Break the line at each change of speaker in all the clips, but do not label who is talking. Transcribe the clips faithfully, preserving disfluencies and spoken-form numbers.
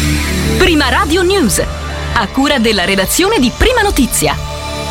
Prima Radio News, a cura della redazione di Prima Notizia.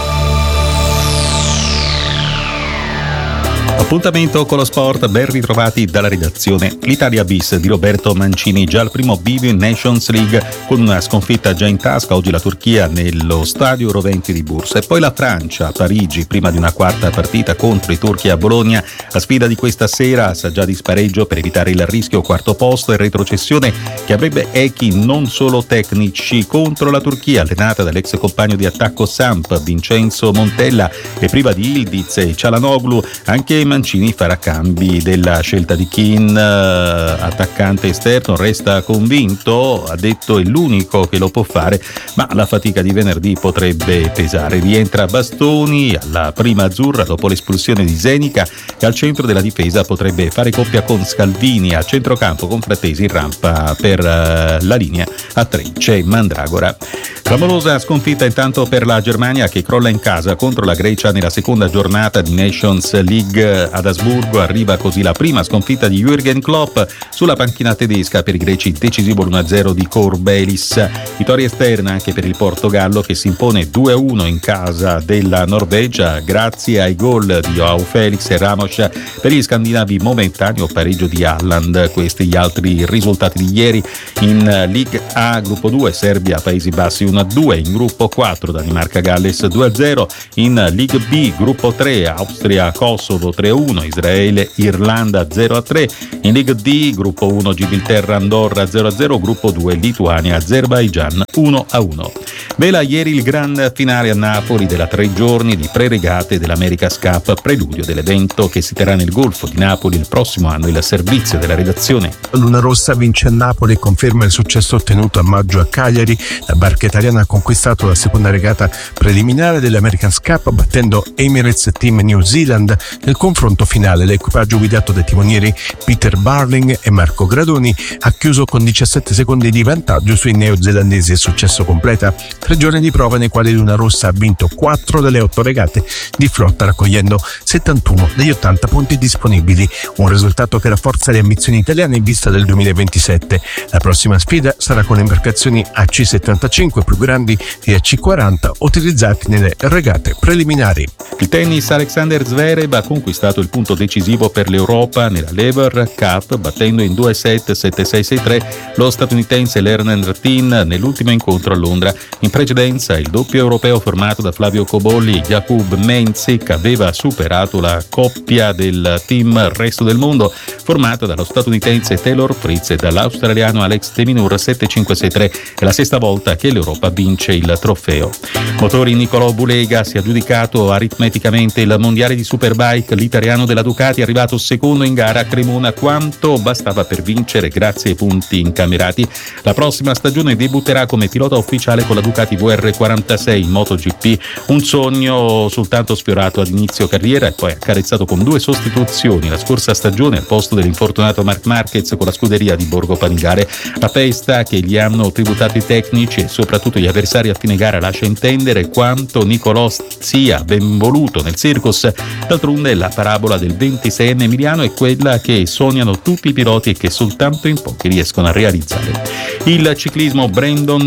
Appuntamento con lo sport, ben ritrovati dalla redazione. L'Italia bis di Roberto Mancini, già al primo bivio in Nations League con una sconfitta già in tasca. Oggi la Turchia nello stadio roventi di Bursa e poi la Francia a Parigi prima di una quarta partita contro i turchi a Bologna. La sfida di questa sera sa già di spareggio per evitare il rischio quarto posto e retrocessione che avrebbe echi non solo tecnici contro la Turchia allenata dall'ex compagno di attacco Samp Vincenzo Montella e priva di Ildiz e Çalhanoğlu. Anche Mancini farà cambi della scelta di Kean, attaccante esterno, resta convinto, ha detto è l'unico che lo può fare, ma la fatica di venerdì potrebbe pesare. Rientra Bastoni alla prima azzurra dopo l'espulsione di Zenica e al centro della difesa potrebbe fare coppia con Scalvini, a centrocampo con Frattesi in rampa per la linea a tre c'è Mandragora. Clamorosa sconfitta intanto per la Germania che crolla in casa contro la Grecia nella seconda giornata di Nations League ad Asburgo. Arriva così la prima sconfitta di Jürgen Klopp sulla panchina tedesca per i greci, decisivo l'uno a zero di Corbelis. Vittoria esterna anche per il Portogallo che si impone due a uno in casa della Norvegia grazie ai gol di Joao Felix e Ramos. Per gli scandinavi momentaneo pareggio di Haaland. Questi gli altri risultati di ieri. In League A gruppo due Serbia Paesi Bassi uno a due, in gruppo quattro Danimarca Galles due a zero, in League B gruppo tre Austria Kosovo tre a uno, Israele Irlanda zero a tre, in League D gruppo uno Gibilterra Andorra zero a zero, gruppo due Lituania Azerbaijan uno a uno. Vela ieri il gran finale a Napoli della tre giorni di pre-regate dell'America's Cup, preludio dell'evento che si terrà nel Golfo di Napoli il prossimo anno. Il servizio della redazione.
Luna Rossa vince a Napoli e conferma il successo ottenuto a maggio a Cagliari. La barca italiana ha conquistato la seconda regata preliminare dell'America's Cup battendo Emirates Team New Zealand. Nel confronto finale l'equipaggio guidato dai timonieri Peter Barling e Marco Gradoni ha chiuso con diciassette secondi di vantaggio sui neozelandesi e successo completa. Tre giorni di prova nei quali Luna Rossa ha vinto quattro delle otto regate di flotta raccogliendo settantuno degli ottanta punti disponibili, un risultato che rafforza le ambizioni italiane in vista del duemilaventisette. La prossima sfida sarà con le imbarcazioni A C settantacinque più grandi e A C quaranta utilizzati nelle regate preliminari.
Il tennis, Alexander Zverev ha conquistato il punto decisivo per l'Europa nella Lever Cup battendo in due set sette sei sei tre lo statunitense Lerner Tin nell'ultimo incontro a Londra. In precedenza il doppio europeo formato da Flavio Cobolli e Jakub Mensik aveva superato la coppia del team Resto del Mondo formata dallo statunitense Taylor Fritz e dall'australiano Alex de Minaur sette cinque sei tre. È la sesta volta che l'Europa vince il trofeo. Motori Nicolò Bulega si è aggiudicato aritmeticamente il mondiale di Superbike. L'italiano della Ducati è arrivato secondo in gara a Cremona, quanto bastava per vincere grazie ai punti incamerati. La prossima stagione debutterà come pilota ufficiale con la Ducati V R quarantasei in MotoGP, un sogno soltanto sfiorato ad inizio carriera e poi accarezzato con due sostituzioni la scorsa stagione al posto dell'infortunato Marc Marquez con la scuderia di Borgo Panigale. La festa che gli hanno tributato i tecnici e soprattutto gli avversari a fine gara lascia intendere quanto Nicolò sia ben voluto nel circus. D'altronde la parabola del ventiseienne emiliano è quella che sognano tutti i piloti e che soltanto in pochi riescono a realizzare. Il ciclismo, Brandon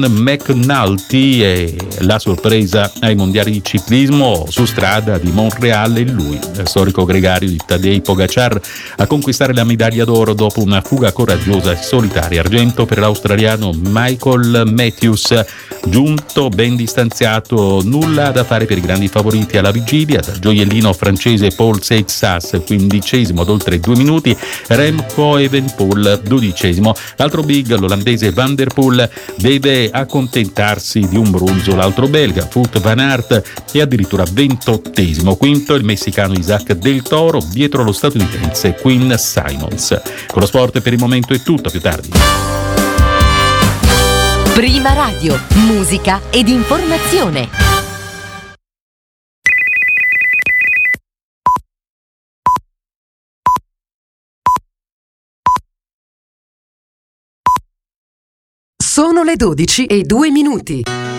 McNulty è la sorpresa ai mondiali di ciclismo su strada di Monreale. Lui, il storico gregario di Tadej Pogacar, a conquistare la medaglia d'oro dopo una fuga coraggiosa e solitaria. Argento per l'australiano Michael Matthews, giunto ben distanziato, nulla da fare per i grandi favoriti alla vigilia. Dal gioiellino francese Paul Seixas, quindicesimo ad oltre due minuti, Remco Evenepoel dodicesimo. L'altro big, l'olandese Van der Poel, deve accontentarsi di un bronzo. L'altro belga Wout van Aert è addirittura ventottesimo. Quinto il messicano Isaac Del Toro, dietro lo statunitense Quinn Simons. Con lo sport per il momento è tutto, più tardi.
Prima Radio, musica ed informazione.
Sono le dodici e due minuti.